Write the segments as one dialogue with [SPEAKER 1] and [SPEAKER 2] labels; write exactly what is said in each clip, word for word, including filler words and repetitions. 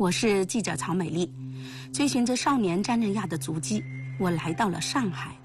[SPEAKER 1] 我是记者曹美丽，追寻着少年张仁亚的足迹，我来到了上海。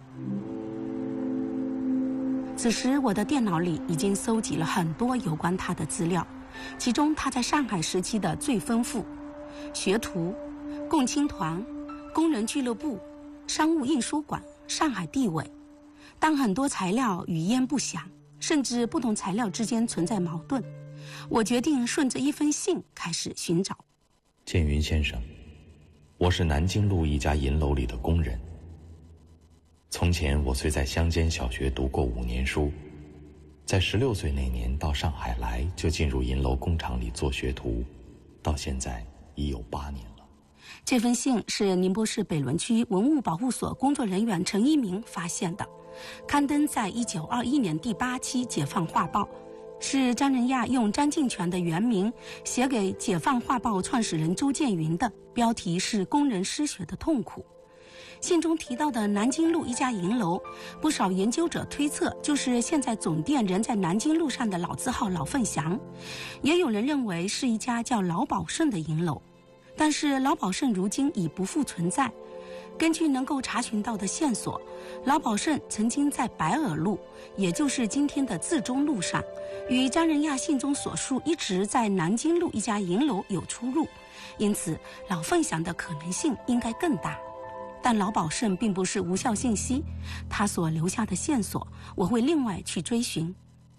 [SPEAKER 1] 此时我的电脑里已经搜集了很多有关他的资料，其中他在上海时期的最丰富：学徒、共青团、工人俱乐部、商务印书馆、上海地委。但很多材料语焉不详，甚至不同材料之间存在矛盾。我决定顺着一封信开始寻找。
[SPEAKER 2] 建云先生，我是南京路一家银楼里的工人。从前我虽在乡间小学读过五年书，在十六岁那年到上海来，就进入银楼工厂里做学徒，到现在已有八年了。
[SPEAKER 1] 这封信是宁波市北仑区文物保护所工作人员陈一鸣发现的，刊登在一九二一年第八期《解放画报》，是张仁亚用张敬泉的原名写给《解放画报》创始人周建云的，标题是《工人失学的痛苦》。信中提到的南京路一家银楼，不少研究者推测就是现在总店仍在南京路上的老字号老凤祥，也有人认为是一家叫老宝盛的银楼，但是老宝盛如今已不复存在。根据能够查询到的线索，老宝盛曾经在白尔路，也就是今天的自忠路上，与张仁亚信中所述一直在南京路一家银楼有出入，因此老凤祥的可能性应该更大。但老宝盛并不是无效信息，他所留下的线索我会另外去追寻。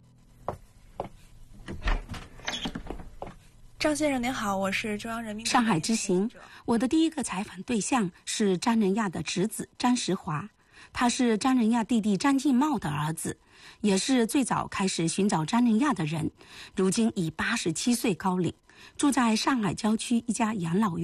[SPEAKER 3] 张先生您好，我是中央人民
[SPEAKER 1] 上海之行，我的第一个采访对象是张仁亚的侄子张石华，他是张仁亚弟弟张敬茂的儿子，也是最早开始寻找张仁亚的人，如今已八十七岁高龄，住在上海郊区一家养老院。